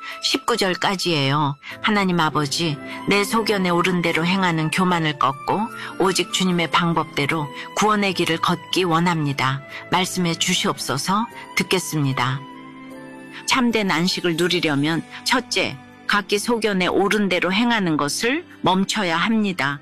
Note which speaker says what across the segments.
Speaker 1: 19절까지예요. 하나님 아버지, 내 소견에 오른 대로 행하는 교만을 꺾고 오직 주님의 방법대로 구원의 길을 걷기 원합니다. 말씀해 주시옵소서. 듣겠습니다. 참된 안식을 누리려면 첫째, 각기 소견에 오른 대로 행하는 것을 멈춰야 합니다.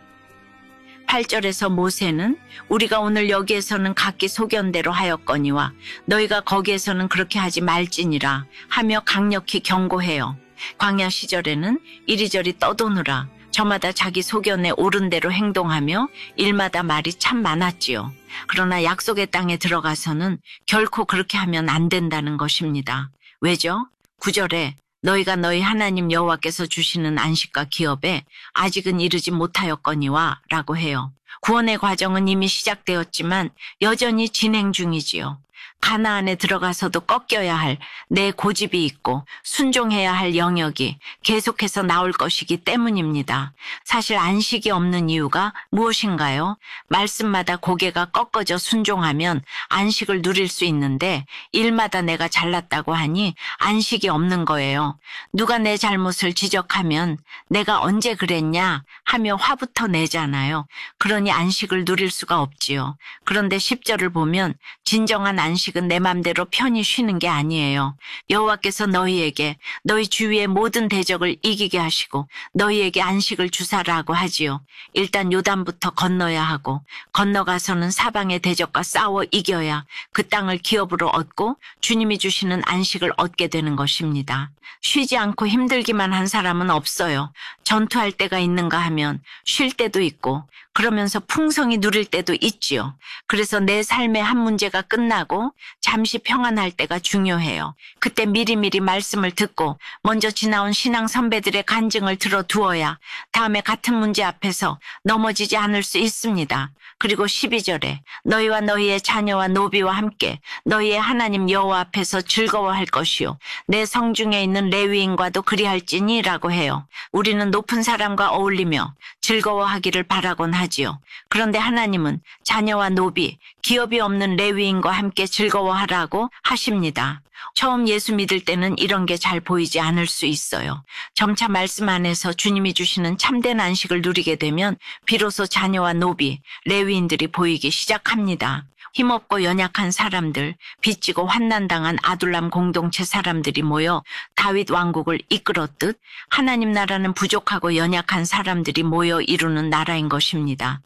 Speaker 1: 8절에서 모세는 우리가 오늘 여기에서는 각기 소견대로 하였거니와 너희가 거기에서는 그렇게 하지 말지니라 하며 강력히 경고해요. 광야 시절에는 이리저리 떠도느라 저마다 자기 소견에 오른 대로 행동하며 일마다 말이 참 많았지요. 그러나 약속의 땅에 들어가서는 결코 그렇게 하면 안 된다는 것입니다. 왜죠? 9절에 너희가 너희 하나님 여호와께서 주시는 안식과 기업에 아직은 이르지 못하였거니와 라고 해요. 구원의 과정은 이미 시작되었지만 여전히 진행 중이지요. 가나안에 들어가서도 꺾여야 할 내 고집이 있고 순종해야 할 영역이 계속해서 나올 것이기 때문입니다. 사실 안식이 없는 이유가 무엇인가요? 말씀마다 고개가 꺾어져 순종하면 안식을 누릴 수 있는데 일마다 내가 잘났다고 하니 안식이 없는 거예요. 누가 내 잘못을 지적하면 내가 언제 그랬냐 하며 화부터 내잖아요. 그러니 안식을 누릴 수가 없지요. 그런데 10절을 보면 진정한 안식은 내 맘대로 편히 쉬는 게 아니에요. 여호와께서 너희에게 너희 주위의 모든 대적을 이기게 하시고 너희에게 안식을 주사라고 하지요. 일단 요단부터 건너야 하고 건너가서는 사방의 대적과 싸워 이겨야 그 땅을 기업으로 얻고 주님이 주시는 안식을 얻게 되는 것입니다. 쉬지 않고 힘들기만 한 사람은 없어요. 전투할 때가 있는가 하면 쉴 때도 있고 그러면서 풍성히 누릴 때도 있지요. 그래서 내 삶의 한 문제가 끝나고 잠시 평안할 때가 중요해요. 그때 미리미리 말씀을 듣고 먼저 지나온 신앙 선배들의 간증을 들어두어야 다음에 같은 문제 앞에서 넘어지지 않을 수 있습니다. 그리고 12절에 너희와 너희의 자녀와 노비와 함께 너희의 하나님 여호와 앞에서 즐거워할 것이요 내 성중에 있는 레위인과도 그리할지니 라고 해요. 우리는 높은 사람과 어울리며 즐거워하기를 바라곤 하지요. 그런데 하나님은 자녀와 노비, 기업이 없는 레위인과 함께 즐거워하라고 하십니다. 처음 예수 믿을 때는 이런 게 잘 보이지 않을 수 있어요. 점차 말씀 안에서 주님이 주시는 참된 안식을 누리게 되면 비로소 자녀와 노비, 레위인들이 보이기 시작합니다. 힘없고 연약한 사람들, 빚지고 환난당한 아둘람 공동체 사람들이 모여 다윗 왕국을 이끌었듯 하나님 나라는 부족하고 연약한 사람들이 모여 이루는 나라인 것입니다.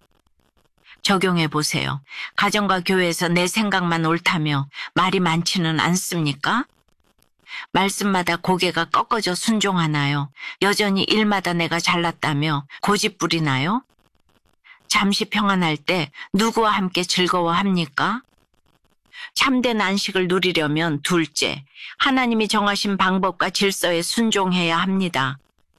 Speaker 1: 적용해 보세요. 가정과 교회에서 내 생각만 옳다며 말이 많지는 않습니까? 말씀마다 고개가 꺾어져 순종하나요? 여전히 일마다 내가 잘났다며 고집 부리나요? 잠시 평안할 때 누구와 함께 즐거워합니까? 참된 안식을 누리려면 둘째, 하나님이 정하신 방법과 질서에 순종해야 합니다.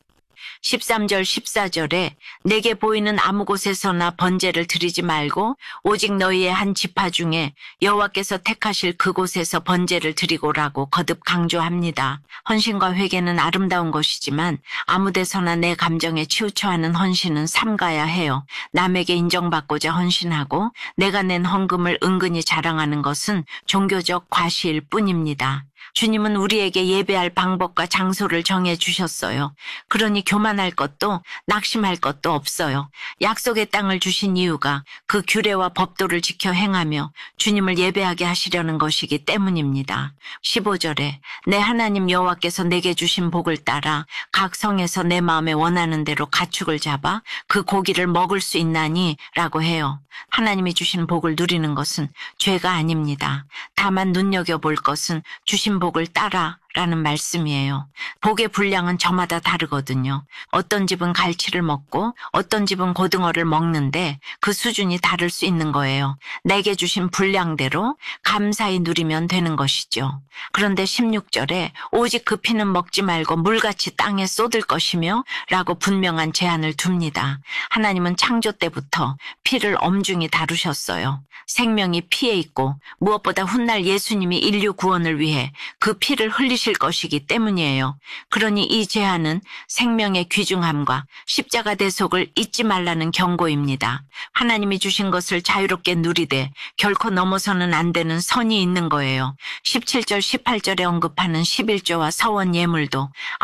Speaker 1: 13절 14절에 내게 보이는 아무 곳에서나 번제를 드리지 말고 오직 너희의 한 지파 중에 여호와께서 택하실 그곳에서 번제를 드리고라고 거듭 강조합니다. 헌신과 회개는 아름다운 것이지만 아무 데서나 내 감정에 치우쳐하는 헌신은 삼가야 해요. 남에게 인정받고자 헌신하고 내가 낸 헌금을 은근히 자랑하는 것은 종교적 과시일 뿐입니다. 주님은 우리에게 예배할 방법과 장소를 정해 주셨어요. 그러니 교만할 것도 낙심할 것도 없어요. 약속의 땅을 주신 이유가 그 규례와 법도를 지켜 행하며 주님을 예배하게 하시려는 것이기 때문입니다. 15절에 내 하나님 여호와께서 내게 주신 복을 따라 각 성에서 내 마음에 원하는 대로 가축을 잡아 그 고기를 먹을 수 있나니 라고 해요. 하나님이 주신 복을 누리는 것은 죄가 아닙니다. 다만 눈여겨볼 것은 주신 복을 따라 라는 말씀이에요. 복의 분량은 저마다 다르거든요. 어떤 집은 갈치를 먹고 어떤 집은 고등어를 먹는데 그 수준이 다를 수 있는 거예요. 내게 주신 분량대로 감사히 누리면 되는 것이죠. 그런데 16절에 오직 그 피는 먹지 말고 물같이 땅에 쏟을 것이며 라고 분명한 제한을 둡니다. 하나님은 창조 때부터 피를 엄중히 다루셨어요. 생명이 피에 있고 무엇보다 훗날 예수님이 인류 구원을 위해 그 피를 흘리실 것이기 때문이에요. 그러니 이 제한은 생명의 귀중함과 십자가 대속을 잊지 말라는 경고입니다. 하나님이 주신 것을 자유롭게 누리되 결코 넘어서는 안 되는 선이 있는 거예요. 17절 18절에 언급하는 11조와 서원 예물도